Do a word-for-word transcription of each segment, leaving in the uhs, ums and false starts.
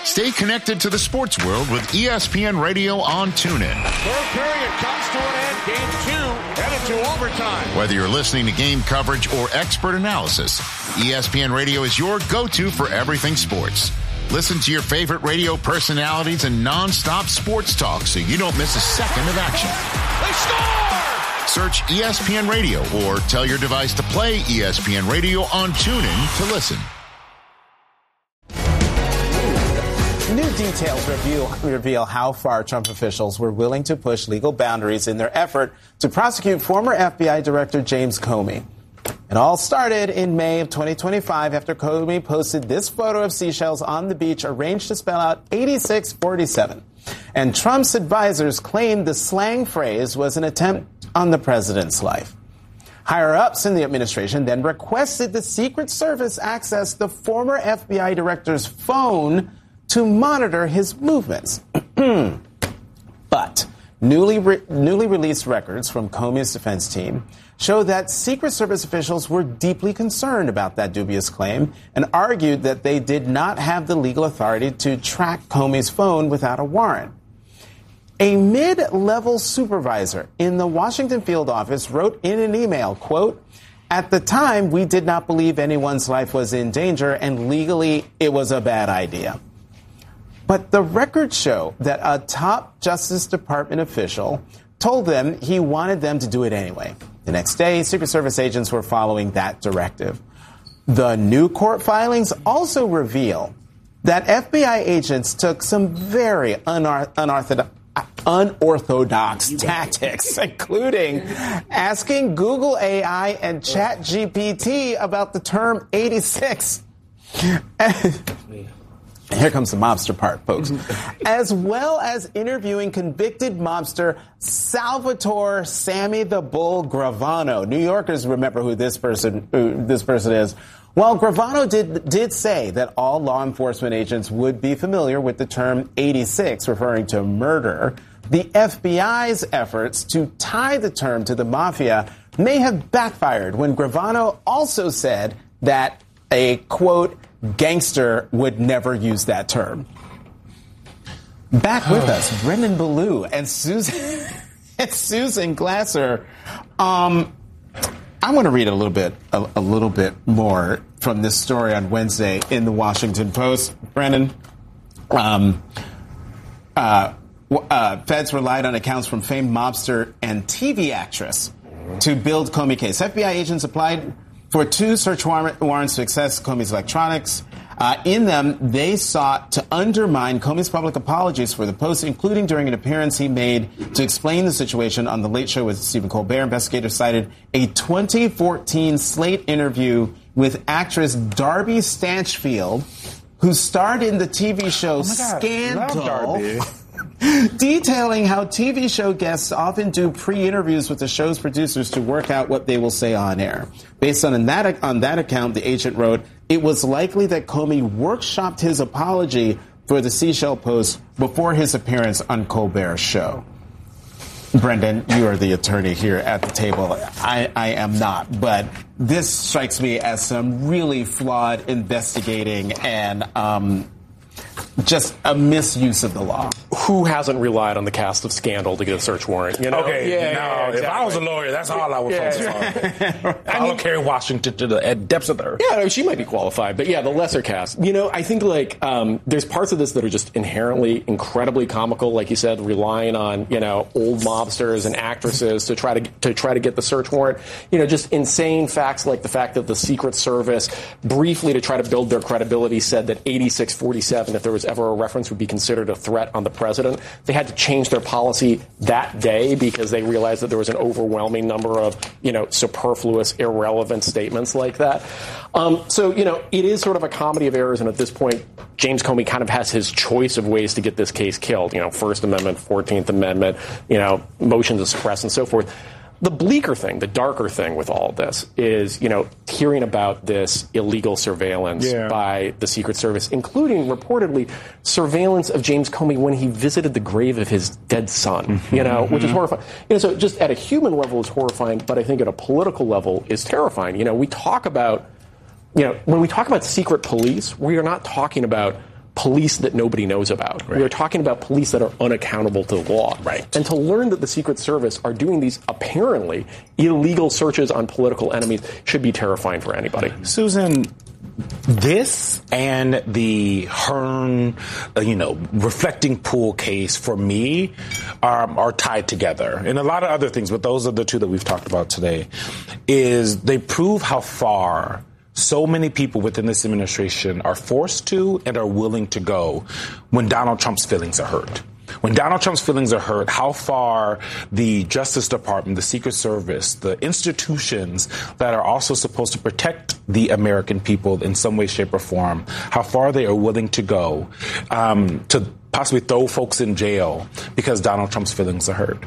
Stay connected to the sports world with E S P N Radio on TuneIn. Third period comes to an end. Game two headed to overtime. Whether you're listening to game coverage or expert analysis, E S P N Radio is your go-to for everything sports. Listen to your favorite radio personalities and non-stop sports talk so you don't miss a second of action. They score! Search E S P N Radio or tell your device to play E S P N Radio on TuneIn to listen. New details reveal, reveal how far Trump officials were willing to push legal boundaries in their effort to prosecute former F B I Director James Comey. It all started in May of twenty twenty-five after Comey posted this photo of seashells on the beach arranged to spell out eighty-six forty-seven. And Trump's advisors claimed the slang phrase was an attempt on the president's life. Higher-ups in the administration then requested the Secret Service access the former F B I director's phone to monitor his movements. But newly re- newly released records from Comey's defense team show that Secret Service officials were deeply concerned about that dubious claim and argued that they did not have the legal authority to track Comey's phone without a warrant. A mid-level supervisor in the Washington field office wrote in an email, quote, "At the time, we did not believe anyone's life was in danger, and legally, it was a bad idea." But the records show that a top Justice Department official told them he wanted them to do it anyway. The next day, Secret Service agents were following that directive. The new court filings also reveal that F B I agents took some very unorthodox, unorthodox unorthodox tactics, including asking Google A I and ChatGPT about the term eighty-six. Here comes the mobster part, folks. As well as interviewing convicted mobster Salvatore Sammy the Bull Gravano. New Yorkers remember who this person who this person is. Well, Gravano did did say that all law enforcement agents would be familiar with the term eighty-six, referring to murder. The F B I's efforts to tie the term to the mafia may have backfired when Gravano also said that a, quote, gangster would never use that term. Back with us, Brendan Ballou and Susan and Susan Glasser. Um, I want to read a little bit, a, a little bit more from this story on Wednesday in the Washington Post. Brendan, um, uh, uh, feds relied on accounts from famed mobster and T V actress to build Comey case. F B I agents applied for two search warrants to access Comey's electronics. Uh, in them, they sought to undermine Comey's public apologies for the post, including during an appearance he made to explain the situation on The Late Show with Stephen Colbert. Investigators cited a twenty fourteen Slate interview with actress Darby Stanchfield, who starred in the T V show oh my God, Scandal, detailing how T V show guests often do pre-interviews with the show's producers to work out what they will say on air. Based on that, on that account, the agent wrote, it was likely that Comey workshopped his apology for the seashell post before his appearance on Colbert's show. Brendan, you are the attorney here at the table. I, I am not, but this strikes me as some really flawed investigating and um, just a misuse of the law. Who hasn't relied on the cast of Scandal to get a search warrant? You know? Okay, yeah, no, yeah, exactly. If I was a lawyer, that's all I would yeah, focus on. I, I mean, don't carry Washington to the depths of the earth. Yeah, I mean, she might be qualified, but yeah, the lesser cast. You know, I think like um, there's parts of this that are just inherently incredibly comical, like you said, relying on you know old mobsters and actresses to try to to try to get the search warrant. You know, just insane facts like the fact that the Secret Service, briefly to try to build their credibility, said that eighty-six forty-seven, if there was ever a reference, would be considered a threat on the president. They had to change their policy that day because they realized that there was an overwhelming number of, you know, superfluous, irrelevant statements like that. Um, so, you know, it is sort of a comedy of errors. And at this point, James Comey kind of has his choice of ways to get this case killed. You know, First Amendment, fourteenth Amendment, you know, motion to suppress and so forth. The bleaker thing, the darker thing with all of this is, you know, hearing about this illegal surveillance yeah. by the Secret Service, including reportedly surveillance of James Comey when he visited the grave of his dead son, mm-hmm. you know, which is horrifying. You know, so just at a human level, it's horrifying, but I think at a political level, is terrifying. You know, we talk about, you know, when we talk about secret police, we are not talking about police that nobody knows about. Right. We are talking about police that are unaccountable to the law. Right. And to learn that the Secret Service are doing these apparently illegal searches on political enemies should be terrifying for anybody. Susan, this and the Hearn, uh, you know, reflecting pool case for me um, are tied together. And a lot of other things, but those are the two that we've talked about today, is they prove how far so many people within this administration are forced to and are willing to go when Donald Trump's feelings are hurt. When Donald Trump's feelings are hurt, how far the Justice Department, the Secret Service, the institutions that are also supposed to protect the American people in some way, shape, or form, how far they are willing to go um, to possibly throw folks in jail because Donald Trump's feelings are hurt.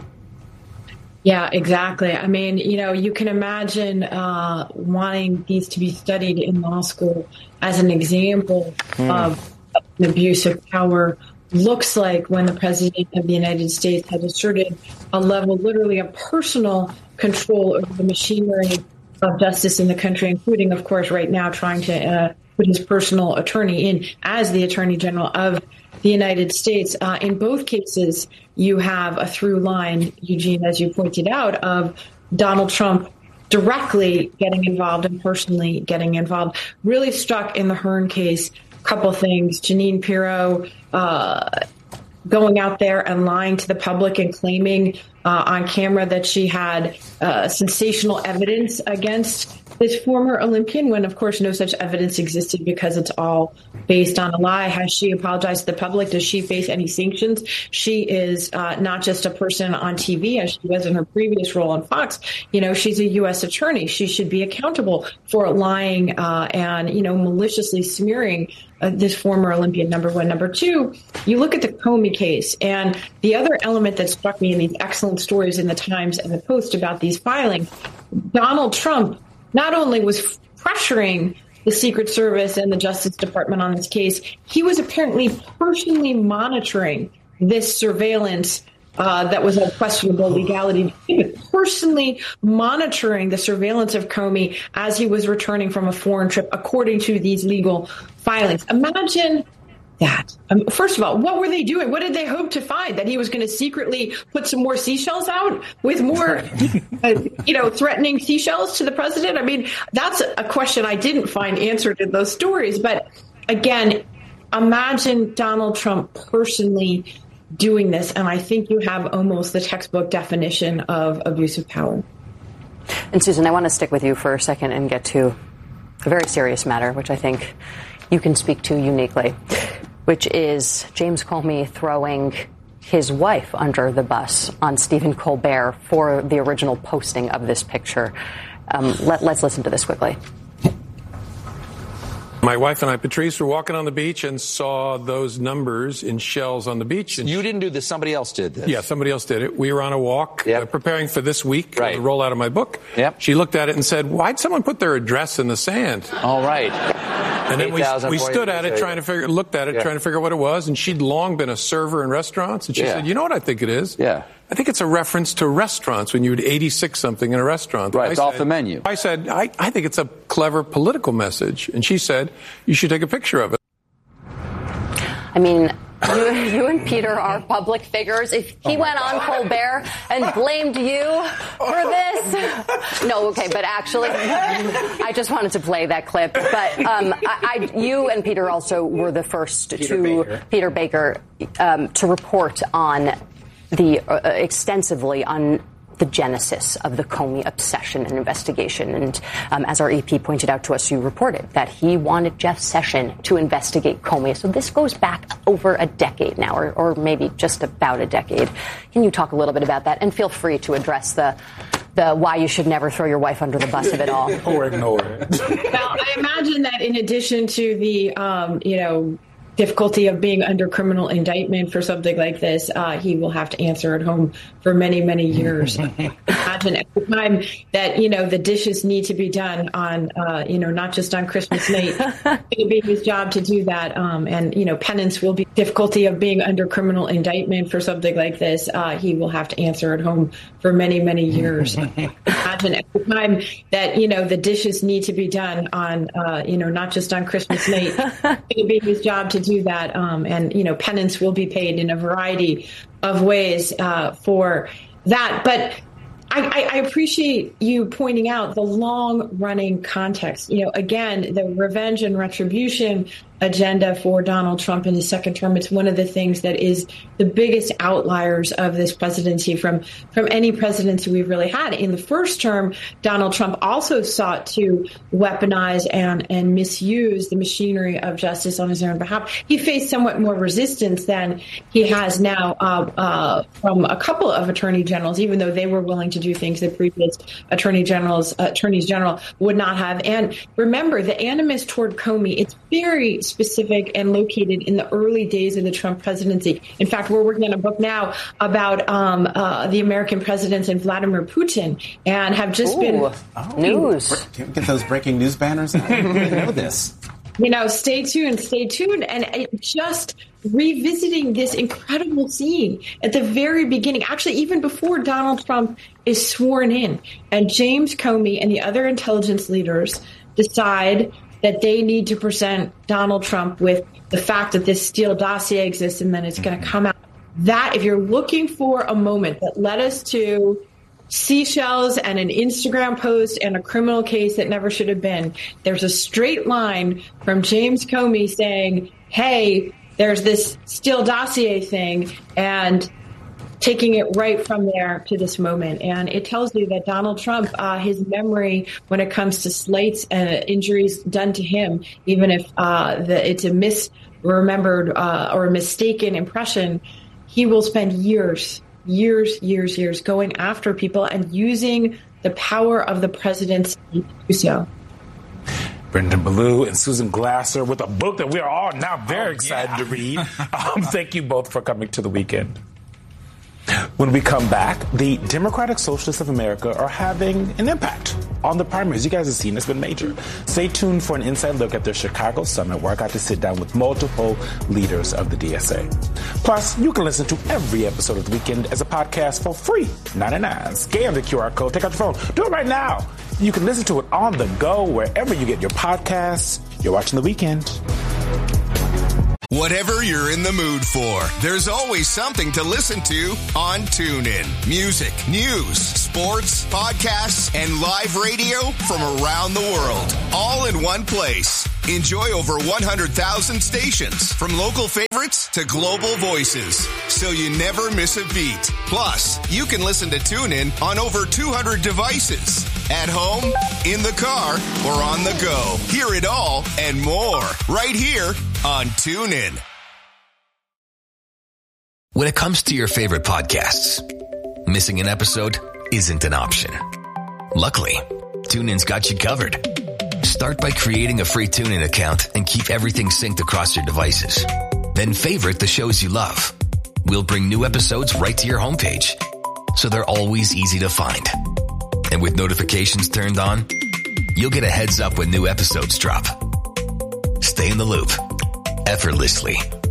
Yeah, exactly. I mean, you know, you can imagine uh, wanting these to be studied in law school as an example mm. of an abuse of power looks like when the president of the United States has asserted a level, literally a personal control over the machinery of justice in the country, including, of course, right now trying to uh, put his personal attorney in as the Attorney General of the United States. Uh, in both cases, you have a through line, Eugene, as you pointed out, of Donald Trump directly getting involved and personally getting involved. Really struck in the Hearn case, a couple things. Jeanine Pirro uh, going out there and lying to the public and claiming uh, on camera that she had uh, sensational evidence against this former Olympian, when, of course, no such evidence existed because it's all based on a lie. Has she apologized to the public? Does she face any sanctions? She is uh, not just a person on T V, as she was in her previous role on Fox. You know, she's a U S attorney. She should be accountable for lying uh, and, you know, maliciously smearing uh, this former Olympian, number one. Number two, you look at the Comey case. And the other element that struck me in these excellent stories in the Times and the Post about these filings, Donald Trump not only was pressuring the Secret Service and the Justice Department on this case, he was apparently personally monitoring this surveillance uh, that was of questionable legality. He was personally monitoring the surveillance of Comey as he was returning from a foreign trip, according to these legal filings. Imagine that. Um, first of all, what were they doing? What did they hope to find? That he was going to secretly put some more seashells out with more, uh, you know, threatening seashells to the president? I mean, that's a question I didn't find answered in those stories. But again, imagine Donald Trump personally doing this. And I think you have almost the textbook definition of abuse of power. And Susan, I want to stick with you for a second and get to a very serious matter, which I think you can speak to uniquely, which is James Comey throwing his wife under the bus on Stephen Colbert for the original posting of this picture. Um, let, let's listen to this quickly. My wife and I, Patrice, were walking on the beach and saw those numbers in shells on the beach. And you didn't do this. Somebody else did this. Yeah, somebody else did it. We were on a walk yep. uh, preparing for this week, right. uh, the rollout of my book. Yep. She looked at it and said, why'd someone put their address in the sand? All right. And then we, we stood at it, trying to figure, looked at it, yeah. trying to figure out what it was. And she'd long been a server in restaurants. And she yeah. said, you know what I think it is? Yeah. I think it's a reference to restaurants when you would eighty-six something in a restaurant. Right, it's said, off the menu. I said, I, I think it's a clever political message. And she said, you should take a picture of it. I mean, you, you and Peter are public figures. If he oh went on Colbert and blamed you for this. No, okay, but actually, I just wanted to play that clip. But um, I, I, you and Peter also were the first Peter to, Baker. Peter Baker, um, to report on the uh, extensively on the genesis of the Comey obsession and investigation. And um, as our A P pointed out to us, you reported that he wanted Jeff Sessions to investigate Comey. So this goes back over a decade now, or, or maybe just about a decade. Can you talk a little bit about that? And feel free to address the the why you should never throw your wife under the bus of it all. Or ignore it. Well, I imagine that in addition to the, um, you know, difficulty of being under criminal indictment for something like this, uh, he will have to answer at home for many, many years. Imagine at the time that, you know, the dishes need to be done on, uh, you know, not just on Christmas night. It'll be his job to do that. Um, and, you know, penance will be difficulty of being under criminal indictment for something like this. Uh, he will have to answer at home for many, many years. imagine every time that, you know, the dishes need to be done on, uh, you know, not just on Christmas night, it would be his job to do that. Um, and, you know, penance will be paid in a variety of ways uh, for that. But I, I appreciate you pointing out the long-running context. You know, again, the revenge and retribution agenda for Donald Trump in his second term. It's one of the things that is the biggest outliers of this presidency from, from any presidency we've really had. In the first term, Donald Trump also sought to weaponize and, and misuse the machinery of justice on his own behalf. He faced somewhat more resistance than he has now uh, uh, from a couple of attorney generals, even though they were willing to do things that previous attorney generals, uh, attorneys general would not have. And remember, the animus toward Comey, it's very specific and located in the early days of the Trump presidency. In fact, we're working on a book now about um, uh, the American presidents and Vladimir Putin, and have just Ooh, been oh, news. Can we get those breaking news banners? I didn't know this. You know, stay tuned, stay tuned. And it just revisiting this incredible scene at the very beginning, actually, even before Donald Trump is sworn in, and James Comey and the other intelligence leaders decide that they need to present Donald Trump with the fact that this Steele dossier exists and then it's going to come out. That, if you're looking for a moment that led us to seashells and an Instagram post and a criminal case that never should have been, there's a straight line from James Comey saying, hey, there's this Steele dossier thing, and taking it right from there to this moment. And it tells you that Donald Trump, uh, his memory when it comes to slates and injuries done to him, even if uh, the, it's a misremembered uh, or a mistaken impression, he will spend years, years, years, years going after people and using the power of the presidency to do so. Brendan Ballou and Susan Glasser with a book that we are all now very oh, excited yeah. to read. Um, thank you both for coming to the weekend. When we come back, the Democratic Socialists of America are having an impact on the primaries. You guys have seen it's been major. Stay tuned for an inside look at their Chicago summit, where I got to sit down with multiple leaders of the D S A. Plus, you can listen to every episode of The Weekend as a podcast for free. ninety-nine. Scan the Q R code. Take out your phone. Do it right now. You can listen to it on the go wherever you get your podcasts. You're watching The Weekend. Whatever you're in the mood for, there's always something to listen to on TuneIn. Music, news, sports, podcasts, and live radio from around the world, all in one place. Enjoy over one hundred thousand stations, from local favorites to global voices, so you never miss a beat. Plus, you can listen to TuneIn on over two hundred devices. At home, in the car, or on the go. Hear it all and more right here on TuneIn. When it comes to your favorite podcasts, missing an episode isn't an option. Luckily, TuneIn's got you covered. Start by creating a free TuneIn account and keep everything synced across your devices. Then favorite the shows you love. We'll bring new episodes right to your homepage, so they're always easy to find. And with notifications turned on, you'll get a heads up when new episodes drop. Stay in the loop effortlessly